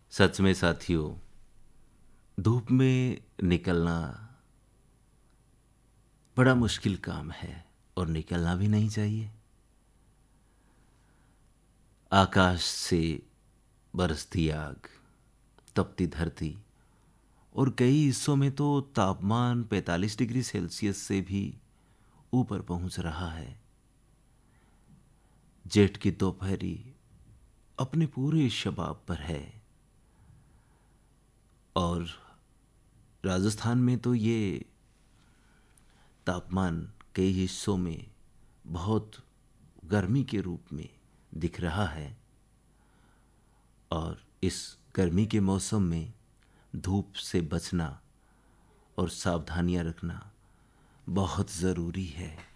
सच में साथियों, धूप में निकलना बड़ा मुश्किल काम है और निकलना भी नहीं चाहिए। आकाश से बरसती आग, तपती धरती और कई हिस्सों में तो तापमान 45 डिग्री सेल्सियस से भी ऊपर पहुंच रहा है। जेठ की दोपहरी अपने पूरे शबाब पर है और राजस्थान में तो ये तापमान कई हिस्सों में बहुत गर्मी के रूप में दिख रहा है और इस गर्मी के मौसम में धूप से बचना और सावधानियां रखना बहुत ज़रूरी है।